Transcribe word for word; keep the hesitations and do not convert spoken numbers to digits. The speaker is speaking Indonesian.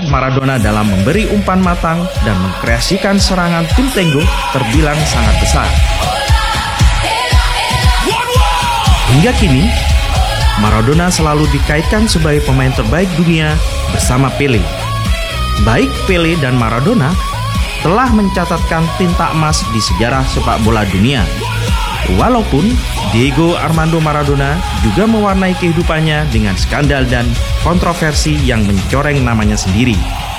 Maradona dalam memberi umpan matang dan mengkreasikan serangan tim Tenggo terbilang sangat besar. Hingga kini, Maradona selalu dikaitkan sebagai pemain terbaik dunia bersama Pele. Baik Pele dan Maradona telah mencatatkan tinta emas di sejarah sepak bola dunia. Walaupun Diego Armando Maradona juga mewarnai kehidupannya dengan skandal dan kontroversi yang mencoreng namanya sendiri.